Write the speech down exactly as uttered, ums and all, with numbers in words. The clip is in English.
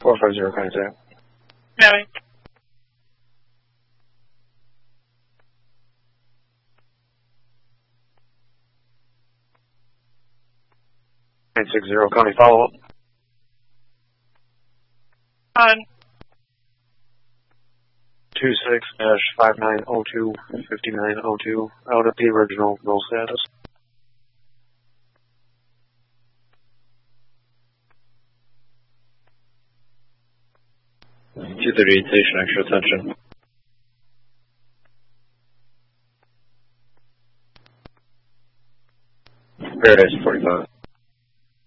four five zero, contact. Having. nine six zero, County follow-up. On. two six dash five nine zero two five nine zero two, out at the original null status. two thirty-eight station, extra attention. Paradise forty-five.